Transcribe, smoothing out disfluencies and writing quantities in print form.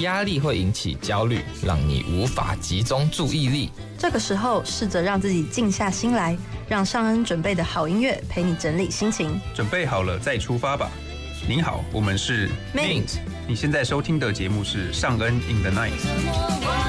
压力会引起焦虑，让你无法集中注意力。 这个时候，试着让自己静下心来，让尚恩准备的好音乐陪你整理心情。 准备好了再出发吧。您好，我们是 Mint。 你现在收听的节目是尚恩 in the night。